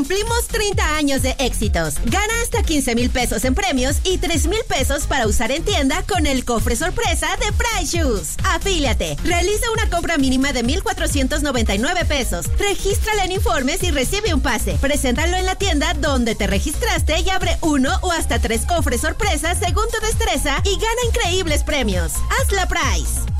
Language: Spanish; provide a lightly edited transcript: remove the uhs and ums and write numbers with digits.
Cumplimos 30 años de éxitos. Gana hasta 15,000 pesos en premios y 3,000 pesos para usar en tienda con el cofre sorpresa de Price Shoes. Afíliate. Realiza una compra mínima de 1,499 pesos. Regístrala en Informes y recibe un pase. Preséntalo en la tienda donde te registraste y abre 1 o hasta 3 cofres sorpresas según tu destreza y gana increíbles premios. Hazla Price.